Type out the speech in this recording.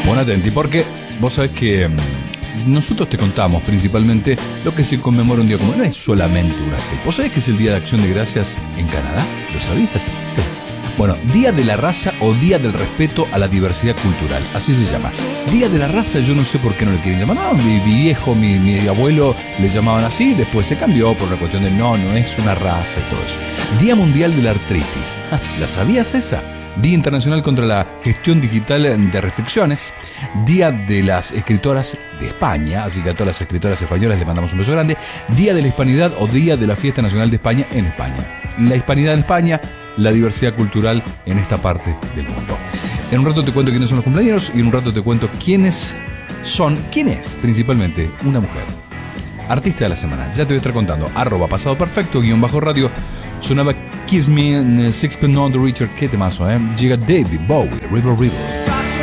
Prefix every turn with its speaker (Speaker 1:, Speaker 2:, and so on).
Speaker 1: Buon attenti, porque vos sabés que nosotros te contamos principalmente lo que se conmemora un día como... No es solamente una fecha. ¿Vos sabés que es el Día de Acción de Gracias en Canadá? ¿Lo sabías? Bueno, Día de la Raza o Día del Respeto a la Diversidad Cultural, así se llama. Día de la Raza, yo no sé por qué no le quieren llamar. No, mi viejo, mi abuelo le llamaban así, después se cambió por una cuestión de no es una raza y todo eso. Día Mundial de la Artritis. ¿La sabías esa? Día Internacional contra la Gestión Digital de Restricciones. Día de las Escritoras de España, así que a todas las escritoras españolas les mandamos un beso grande. Día de la Hispanidad o Día de la Fiesta Nacional de España en España. La hispanidad en España, la diversidad cultural en esta parte del mundo. En un rato te cuento quiénes son los cumpleaños y en un rato te cuento quién es principalmente una mujer. Artista de la semana, ya te voy a estar contando. @pasado perfecto _radio. Sonaba Kiss Me en Sixpence None the Richer. Qué temazo, Llega David Bowie, River River.